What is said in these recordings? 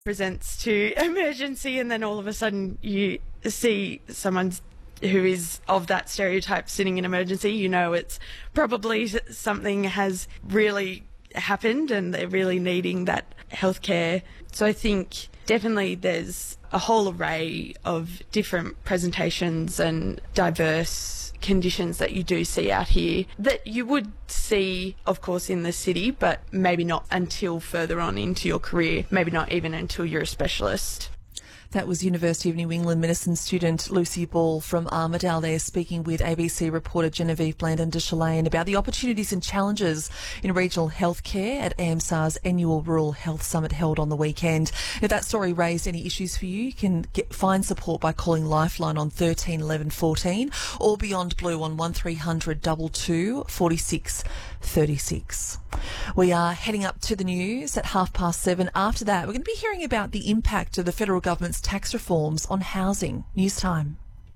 presents to emergency, and then all of a sudden you see someone who is of that stereotype sitting in emergency, you know it's probably something has really happened and they're really needing that healthcare. So I think definitely there's a whole array of different presentations and diverse conditions that you do see out here that you would see, of course, in the city, but maybe not until further on into your career, maybe not even until you're a specialist. That was University of New England medicine student Lucy Ball from Armidale there, speaking with ABC reporter Genevieve Blandon-Deschalain about the opportunities and challenges in regional healthcare at AMSA's annual Rural Health Summit held on the weekend. If that story raised any issues for you, you can find support by calling Lifeline on 13 11 14 or Beyond Blue on 1300 22 46 36. We are heading up to the news at 7:30. After that, we're going to be hearing about the impact of the federal government's tax reforms on housing. News time.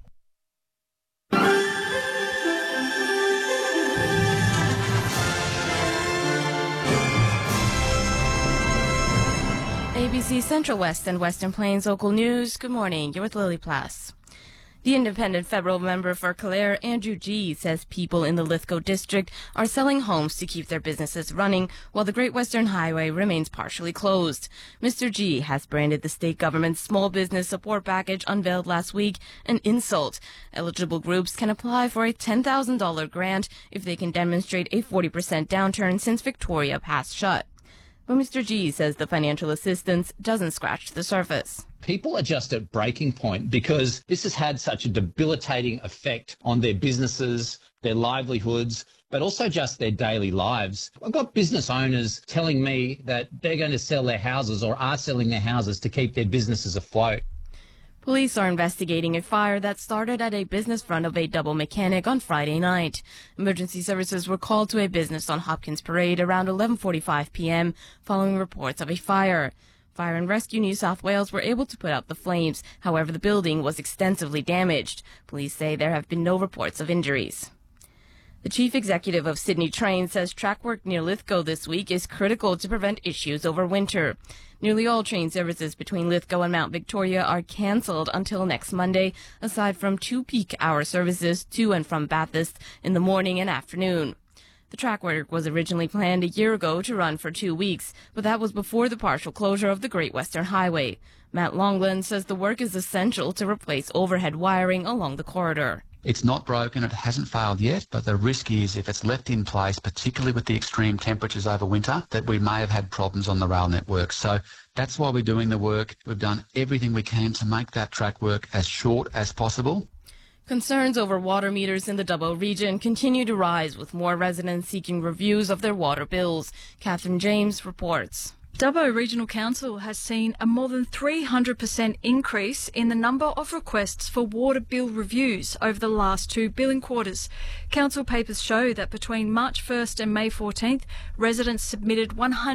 ABC Central West and Western Plains local news. Good morning. You're with Lily Plass. The independent federal member for Calare, Andrew Gee, says people in the Lithgow district are selling homes to keep their businesses running while the Great Western Highway remains partially closed. Mr. Gee has branded the state government's small business support package unveiled last week an insult. Eligible groups can apply for a $10,000 grant if they can demonstrate a 40% downturn since Victoria passed shut. But Mr. Gee says the financial assistance doesn't scratch the surface. People are just at breaking point because this has had such a debilitating effect on their businesses, their livelihoods, but also just their daily lives. I've got business owners telling me that they're going to sell their houses or are selling their houses to keep their businesses afloat. Police are investigating a fire that started at a business front of a double mechanic on Friday night. Emergency services were called to a business on Hopkins Parade around 11:45 p.m. following reports of a fire. Fire and Rescue New South Wales were able to put out the flames. However, the building was extensively damaged. Police say there have been no reports of injuries. The chief executive of Sydney Trains says track work near Lithgow this week is critical to prevent issues over winter. Nearly all train services between Lithgow and Mount Victoria are cancelled until next Monday, aside from 2 peak-hour services to and from Bathurst in the morning and afternoon. The track work was originally planned a year ago to run for 2 weeks, but that was before the partial closure of the Great Western Highway. Matt Longland says the work is essential to replace overhead wiring along the corridor. It's not broken, it hasn't failed yet, but the risk is if it's left in place, particularly with the extreme temperatures over winter, that we may have had problems on the rail network. So that's why we're doing the work. We've done everything we can to make that track work as short as possible. Concerns over water meters in the Dubbo region continue to rise, with more residents seeking reviews of their water bills. Catherine James reports. Dubbo Regional Council has seen a more than 300% increase in the number of requests for water bill reviews over the last 2 billing quarters. Council papers show that between March 1st and May 14th, residents submitted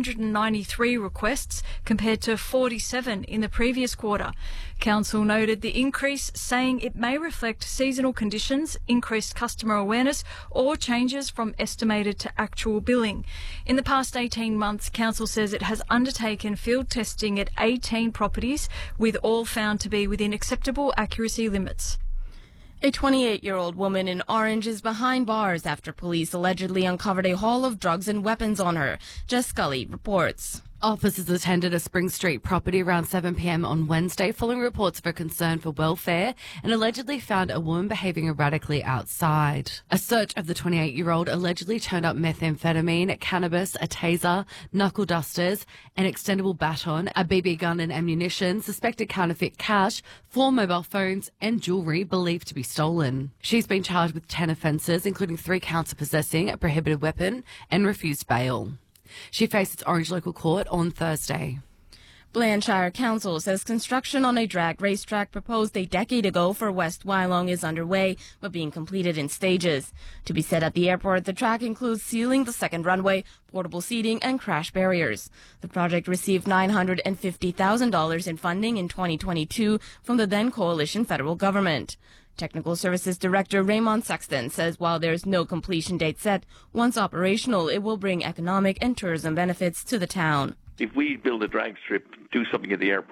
193 requests compared to 47 in the previous quarter. Council noted the increase, saying it may reflect seasonal conditions, increased customer awareness, or changes from estimated to actual billing. In the past 18 months, Council says it has undertaken field testing at 18 properties, with all found to be within acceptable accuracy limits. A 28-year-old woman in Orange is behind bars after police allegedly uncovered a haul of drugs and weapons on her. Jess Scully reports. Officers attended a Spring Street property around 7 p.m. on Wednesday following reports of a concern for welfare and allegedly found a woman behaving erratically outside. A search of the 28-year-old allegedly turned up methamphetamine, cannabis, a taser, knuckle dusters, an extendable baton, a BB gun and ammunition, suspected counterfeit cash, 4 mobile phones and jewellery believed to be stolen. She's been charged with 10 offences, including 3 counts of possessing a prohibited weapon and refused bail. She faces Orange Local Court on Thursday. Blantyre Council says construction on a drag racetrack proposed a decade ago for West Wyalong is underway, but being completed in stages. To be set at the airport, the track includes sealing the second runway, portable seating, and crash barriers. The project received $950,000 in funding in 2022 from the then coalition federal government. Technical Services Director Raymond Sexton says while there is no completion date set, once operational, it will bring economic and tourism benefits to the town. If we build a drag strip, do something at the airport,